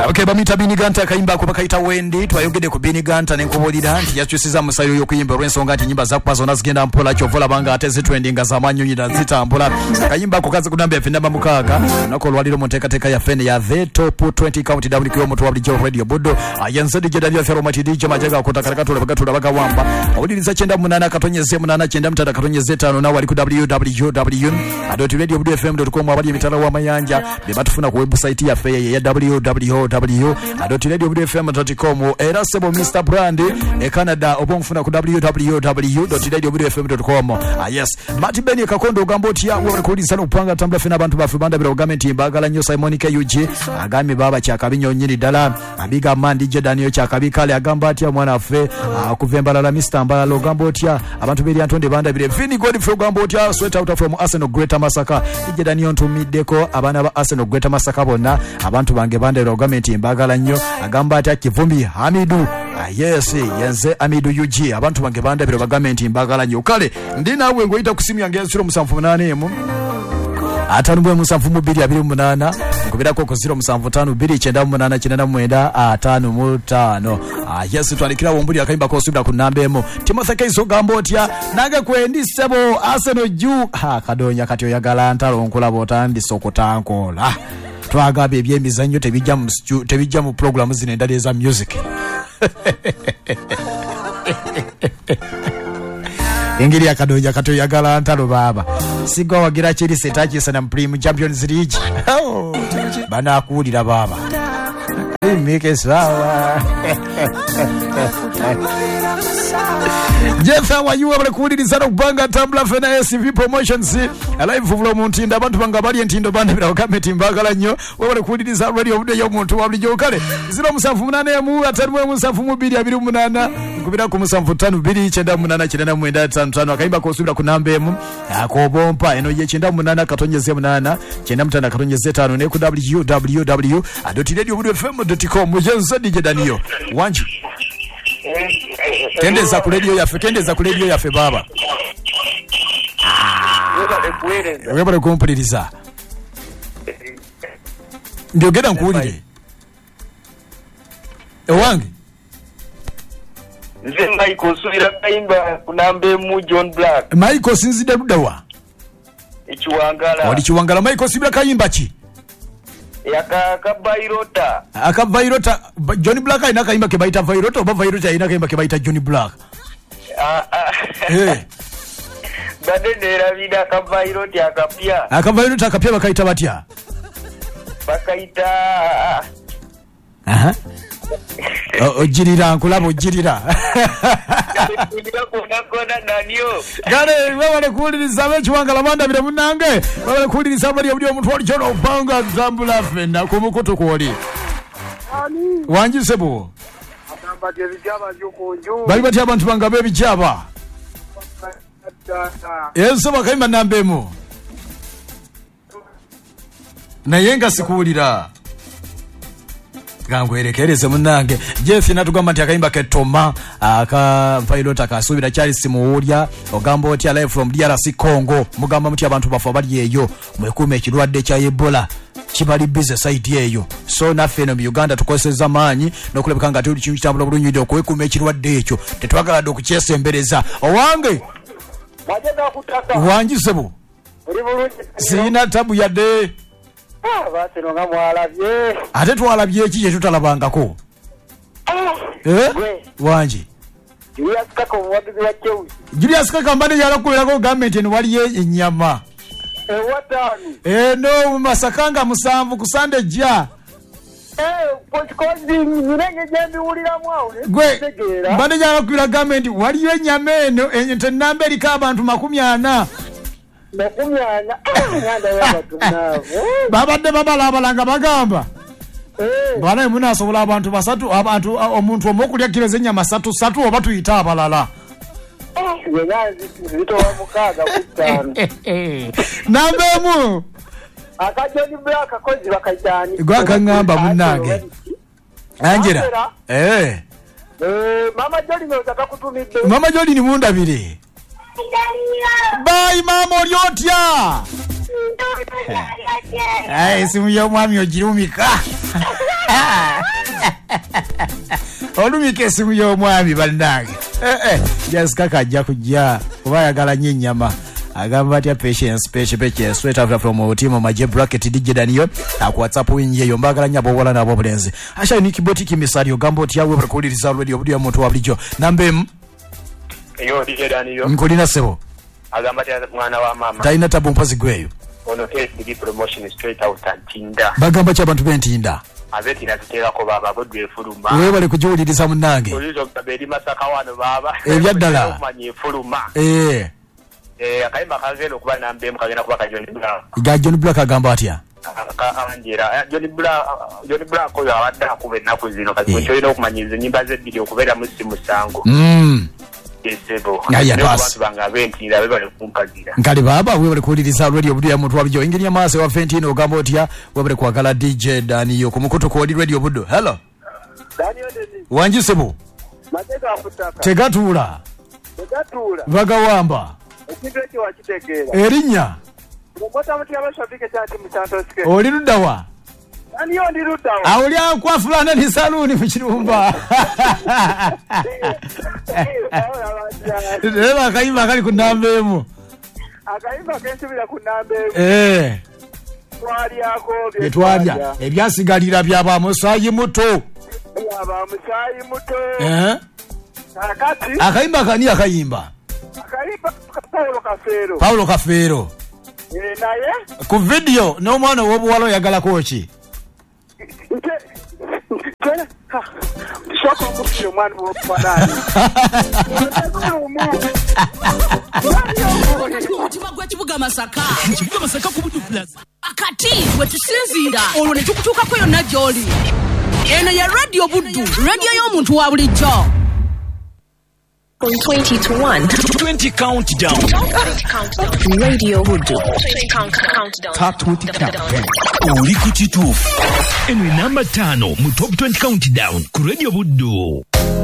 Okay, bamita Biniganta kayimba ko bakaita Wendi twayogede ku Biniganta nenkubulira nti yakyusiza musayo y'okuyimba olw'ensonga nti nyimba za kwazo nazigenda mpola kyovola banga ate zitwendinga za manyonyira zitambula kayimba ko kazi kunamba yafe namba mukaaga nako lwaliro muteekateeka ya fene ya the top 20 countdown kiyo mutu wabuli jo radio buddo ayanzedi jedalia fero matidi je majaga kotakatula bagatula bagawamba awuliriza chenda munana katonyeze munana chenda mtada katonyeze tano na wali ku www.radiobudfm.com abali emitala wa mayanja bebatufuna ku website ya fe ya www.radiobudfm.com era sebo Mr Brand e Canada obonfuna ku www.radiobudfm.com yes Mati Beni Kakondo gamboti ya wakuliza upanga tambla fena abantu bafu banda bila government imbagala nyo Simon KUG agami baba chakabinyo nyiri dala abiga mandi je Daniel chakabikale agambati ya mwana fe kuvembala la Mr Mbala gamboti ya abantu bili antonde banda bile Vini Godfrey gamboti ya sweat out from Arsenal Greater Masaka je Daniel Tumideko abana ba Arsenal Greater Masaka bona abantu bange banda bila government imbagala nyo agambati ya Kivumbi Hamidu yes yenze Amidu UG abantu bange banda bila government imbagala nyo kale ndina we ngoita kusimu yange 078 mu atanubwe musanfu mubiri abiri munana ngubira koko 072 yes twalikira wombuli akaimba ko subira kunambemo Timothy Kaiso gambotya nage kwendi sebo Arsenal ju kadonya kati oyagala ntalo nkola botandi sokotankola twagabe ebyemizanyo tebijja mu program zinendale za music Ingiri akadoja kato yagala ntalo baba sigwa wagira chiri setachi sana Prime Champions League bana akulira baba mike sawa Jefa wayuwa bale kuliriza kubanga tambula fena SV promotions alive vulo muntinda abantu banga bali entindo banda bila government imbagala nnyo wabale kuliriza radio budde yo muntu wabuli jokale 078 mu atarumwe musafu mubiri abiri munana kubira ku musafu 5 chenda munana chenda mwenda 55 akaimba ko subira kunambemu akobompa eno ye chenda munana katonyeze munana chenda mutana katonyeze 5 ne ku www.radiobudfm.com mujenza DJ Daniel wanji kendeza ku radio yafe baba webale kumpuliriza ndiogeda nkuwulire ewange nze Michael subira kayimba kunambe mu John Black Michael sinzide ludawa ekiwangala wali kiwangala Michael subira kayimba ki Akabairota Johnny Black ina kayimba ke baita Vairota oba Vairota ina kayimba ke baita Johnny Black badendera vida Akabairota akapya bakaita batya ojirira nkulabo ojirira gale wale kuliriza bechiwangala banda bile munange wale kuliriza bali obuli omuntu oli chono banga zambula fenda kumukutu kwoli wanji sebo atamba je bijaba jokonjo bali bati abantu banga bebijaba yeso bakaimba nambemo na yenga sikulira gangwerekereze munange Jeff natugamba nti akaimba ke Toma aka pilot akasubira Charles Muwulya ogamba oti live from DRC Congo mugamba muti abantu bafa bali eyo mwekume ekirwadde kya Ebola kibali busy site eyo so naffe no Uganda tukoseza maanyi nokulebeka nga tuli kintu kitambula bulungi ndo kwekume ekirwadde ekyo tetwagala dokukyesembereza owange majega kutaka wanjisebo sina tabu yadde basi nonga mwalabye ate twalabye eki kye tutalabangako wanji Julius Kaka mbane yala kuberako government eno waliye ennyama watani no masakanga musanvu kusande jja pochikozi nyinenge jambi ulira mwawe gwe mbane yala kubera government waliye ennyama eno ente namba erika abantu 40 nganda yabatu nabo babadde babalanga bagamba bana muna asobola abantu basatu abantu omuntu omokulya kileze nyama 3 oba tuyita abalala yegazi zito wa mukaga kutano nambemu akajoni Black akozi bakajani gwaka ngamba munange Angela mama Joli nozaka kutumide mama Joli ni mundabire bye mama Lyotya simu ya mwami ogirumika olumika esimu y'omwami bannange Jessica kajja kujja kuba ayagala nnyo ennyama agamba atya Patience straight after from team maje bracket DJ Daniel ku WhatsApp wingi eyo mbagala nnyo abowala nabo obulenzi asha ni kibotiki misali ogamba oti yawe barakuliriza radio budio muntu wabulijo nambe Yo DJ Daniel nkolina sebo agamba atya mwana wa mama taina tabu mpazi gweyo ono SD promotion straight out Ntinda bagamba kya bantu b'Ntinda abeti nazitera ko baba bodwe efuluma wewe bali kujuuliriza munnange olizo kaberi masaka wano baba ebyaddala kumanye efuluma akayimba kagenda okuba nambe mukagenda kuba ka John Black agamba atya anjira John Black oyo awadde akube ennaku zino kati kyolina okumanyiza ennyimba ze bbiri okubeera mu simu sango esebo abantu bange ab'Ntinda bebale kumpagira nkali baba wewe bali kuwuliriza radio budo muntu wabulijo engeri y'amaaso wa Fentino ogamba otya wewe bali kwagala DJ Daniel ku mukutu ko radio budo hello Daniel wanjisebo mateka akutaka tegatuula bagawamba ekintu ekyo wakitegeera erinnya omota muti abashabike cyati musantoske oli luddawa Daniel ndi luddawa awuli akwafulana ni saluni mu kirumba leba akayimba kali ku namba emu akayimba kensubira ku namba emu twalyako byetwalya ebyasigalira byaba musaayi muto akati akayimba kani akayimba Paulo Kafero naye ku video n'omwana w'obuwala oyagala koki Shoko mukiro mwana w'obuwala Mutima gwa Kibuga Masaka ku Budu Plaza akati wetusinzira olwo ne tukutuukako yonna gy'oli eno ya Radio Budu radio y'omuntu wa bulijjo From 20 to 1. 20 countdown. Radio Budu. 20 countdown. Top 20 countdown. Oli ku kituufu. Eno number 5 mu top 20 countdown ku Radio Budu.